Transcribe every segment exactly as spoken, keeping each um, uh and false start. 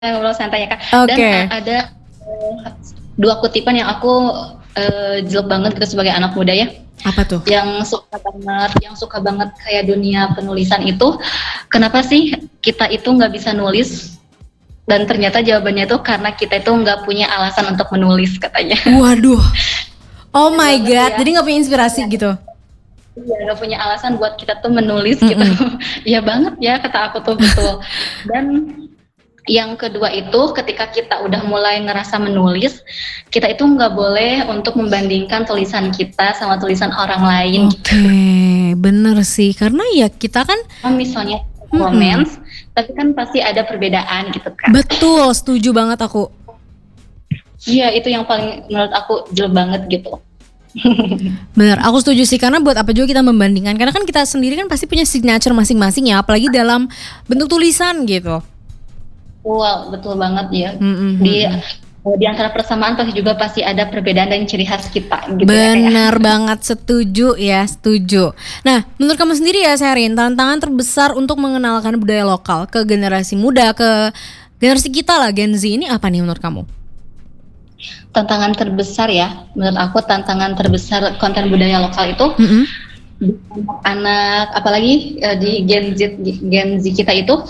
ngobrol santai ya Kak. Dan Oke. uh, ada uh, dua kutipan yang aku uh, jelek banget gitu sebagai anak muda ya. Apa tuh? Yang suka banget, yang suka banget kayak dunia penulisan itu, kenapa sih kita itu nggak bisa nulis? Dan ternyata jawabannya itu karena kita itu nggak punya alasan untuk menulis katanya. Waduh. Oh my god, Ya. jadi nggak punya inspirasi gitu? Iya, nggak punya alasan buat kita tuh menulis Mm-mm. gitu. Iya banget ya kata aku tuh betul. Dan yang kedua itu ketika kita udah mulai ngerasa menulis, kita itu nggak boleh untuk membandingkan tulisan kita sama tulisan orang lain. Oke, okay, bener sih. Karena ya kita kan, gitu. Misalnya romance, tapi kan pasti ada perbedaan gitu kan. Betul, setuju banget aku. Iya, itu yang paling menurut aku jelek banget gitu. Bener, aku setuju sih, karena buat apa juga kita membandingkan, karena kan kita sendiri kan pasti punya signature masing-masing ya, apalagi dalam bentuk tulisan gitu. Wow, betul banget ya. Mm-hmm. Di di antara persamaan pasti juga pasti ada perbedaan dan ciri khas kita gitu. Benar ya, banget, setuju ya, setuju. Nah, menurut kamu sendiri ya Sherin, tantangan terbesar untuk mengenalkan budaya lokal ke generasi muda, ke generasi kita lah, Gen Z, ini apa nih menurut kamu? Tantangan terbesar ya, menurut aku tantangan terbesar konten budaya lokal itu mm-hmm. anak, apalagi uh, di Gen Z, Gen Z kita itu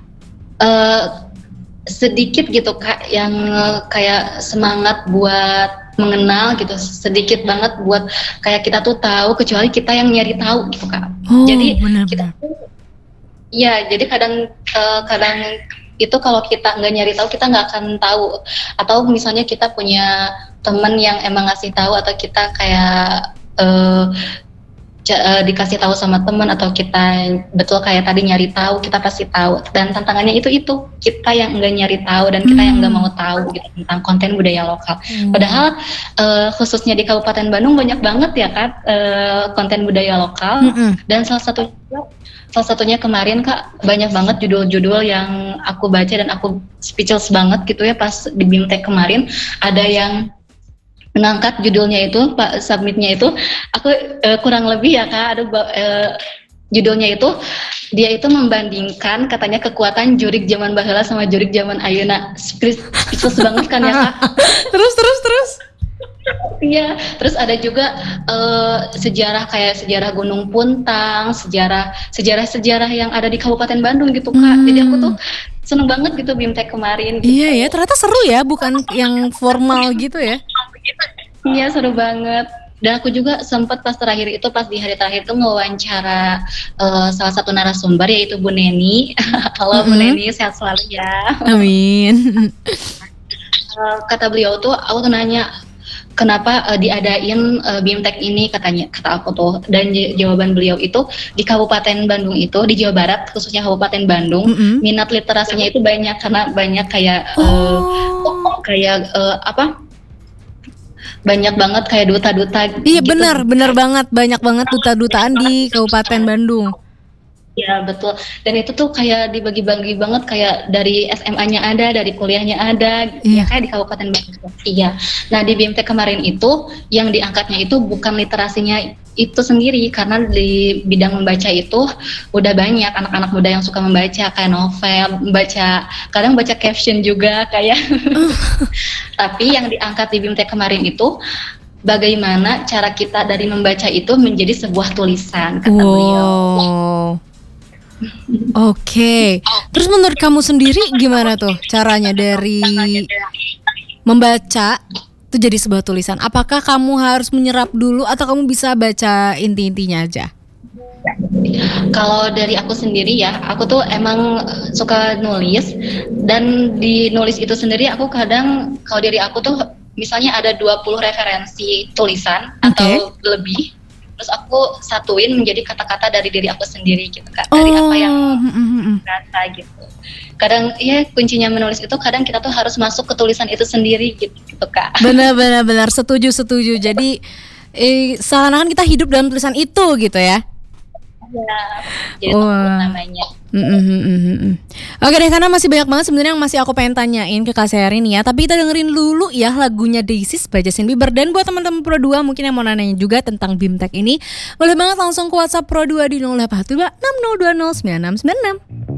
uh, sedikit gitu Kak yang uh, kayak semangat buat mengenal gitu, sedikit banget buat kayak kita tuh tahu, kecuali kita yang nyari tahu gitu Kak. Oh, jadi benar-benar. kita tuh ya jadi kadang uh, kadang itu kalau kita nggak nyari tahu kita nggak akan tahu, atau misalnya kita punya teman yang emang ngasih tahu atau kita kayak uh, c- uh, dikasih tahu sama teman atau kita betul kayak tadi nyari tahu, kita pasti tahu. Dan tantangannya itu itu kita yang nggak nyari tahu dan kita hmm. yang nggak mau tahu gitu tentang konten budaya lokal. Hmm. Padahal uh, khususnya di Kabupaten Bandung banyak banget ya Kak uh, konten budaya lokal. Hmm. Dan salah satu Salah satunya kemarin Kak, banyak banget judul-judul yang aku baca dan aku speechless banget gitu ya pas di BIMTEK kemarin. Ada yang mengangkat judulnya itu, Pak submitnya itu, aku uh, kurang lebih ya Kak, ada uh, judulnya itu, dia itu membandingkan katanya kekuatan jurik zaman baheula sama jurik zaman ayeuna. Speechless banget kan ya Kak. Terus, terus, terus. Iya, terus ada juga uh, sejarah kayak sejarah Gunung Puntang, sejarah sejarah-sejarah yang ada di Kabupaten Bandung gitu Kak. Hmm. Jadi aku tuh seneng banget gitu BIMTEK kemarin. Gitu. Iya ya, ternyata seru ya, bukan yang formal gitu ya. Iya, seru banget. Dan aku juga sempat pas terakhir itu, pas di hari terakhir itu mewawancara uh, salah satu narasumber yaitu Bu Neni. Halo mm-hmm. Bu Neni, sehat selalu ya. Amin. uh, kata beliau tuh, aku tuh nanya, kenapa uh, diadain uh, BIMTEK ini katanya, kata aku tuh, dan j- jawaban beliau itu di Kabupaten Bandung itu, di Jawa Barat khususnya Kabupaten Bandung, mm-hmm. minat literasinya itu banyak karena banyak kayak uh, oh. kayak uh, apa banyak banget kayak duta-duta. Iya gitu. benar benar banget, banyak banget duta-dutaan di Kabupaten Bandung. Ya betul, dan itu tuh kayak dibagi-bagi banget, kayak dari S M A-nya ada, dari kuliahnya ada, yeah. ya kayak di Kabupaten Bandung. Iya. Nah di BIMTEK kemarin itu yang diangkatnya itu bukan literasinya itu sendiri, karena di bidang membaca itu udah banyak anak-anak muda yang suka membaca kayak novel, membaca, kadang baca caption juga kayak. Tapi yang diangkat di BIMTEK kemarin itu bagaimana cara kita dari membaca itu menjadi sebuah tulisan, kata wow. beliau. Oke, okay. Terus menurut kamu sendiri gimana tuh caranya dari membaca itu jadi sebuah tulisan? Apakah kamu harus menyerap dulu atau kamu bisa baca inti-intinya aja? Kalau dari aku sendiri ya, aku tuh emang suka nulis, dan di nulis itu sendiri aku kadang, kalau dari aku tuh misalnya ada dua puluh referensi tulisan okay. atau lebih. Terus aku satuin menjadi kata-kata dari diri aku sendiri gitu Kak, dari oh. apa yang rasa gitu. Kadang ya kuncinya menulis itu kadang kita tuh harus masuk ke tulisan itu sendiri gitu, gitu Kak. Benar-benar benar setuju setuju. Jadi eh, seakan-akan kita hidup dalam tulisan itu gitu ya. Ya, jadi oh. namanya. Mm-hmm. Oke deh, karena masih banyak banget sebenarnya yang masih aku pengen tanyain ke Kak Sherin ya. Tapi kita dengerin dulu ya lagunya Daisies by Justin Bieber. Dan buat teman-teman Pro dua mungkin yang mau nanya juga tentang BIMTEK ini, boleh banget langsung ke WhatsApp Pro dua di nol delapan satu dua enam nol dua nol sembilan enam sembilan enam.